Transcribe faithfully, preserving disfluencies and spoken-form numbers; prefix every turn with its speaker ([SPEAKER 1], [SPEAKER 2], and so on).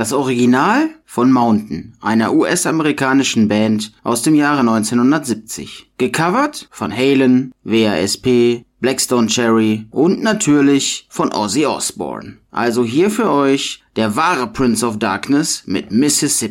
[SPEAKER 1] Das Original von Mountain, einer U S-amerikanischen Band aus dem Jahre neunzehnhundertsiebzig. Gecovert von Halen, W A S P, Black Stone Cherry und natürlich von Ozzy Osbourne. Also hier für euch der wahre Prince of Darkness mit Mississippi.